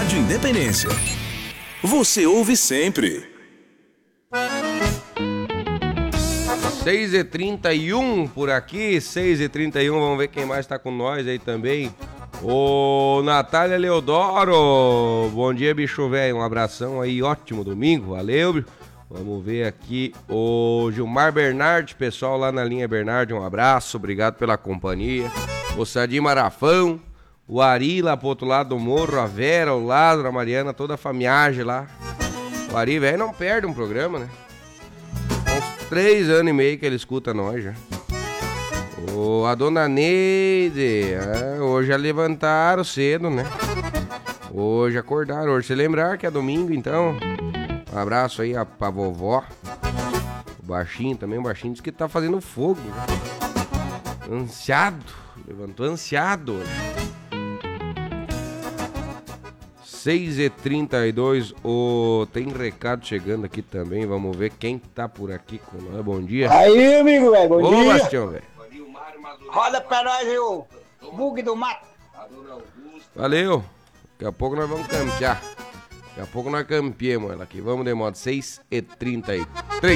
Rádio Independência. Você ouve sempre. 6h31 por aqui, 6h31, vamos ver quem mais tá com nós aí também. Ô, Natália Leodoro, bom dia, bicho velho, um abração aí, ótimo domingo, valeu, bicho. Vamos ver aqui o Gilmar Bernardi, pessoal lá na linha Bernardi, um abraço, obrigado pela companhia. O Sadim Marafão, o Ari lá pro outro lado do morro, a Vera, o Lázaro, a Mariana, toda a famiagem lá. O Ari, velho, não perde um programa, né? Uns 3 anos e meio que ele escuta nós já. A dona Neide, hoje já levantaram cedo, né? Hoje acordaram, hoje se lembrar que é domingo, então. Um abraço aí pra vovó. O baixinho também, o baixinho disse que tá fazendo fogo, né? Ansiado, levantou ansiado hoje. 6h32, tem recado chegando aqui também, vamos ver quem tá por aqui com nós, bom dia. Aí, amigo, velho, bom dia. Ô, Bastião, velho. Roda pra nós aí o bug do mato. Valeu, daqui a pouco nós vamos campear. Daqui a pouco nós campeamos ela aqui, vamos de modo 6h33.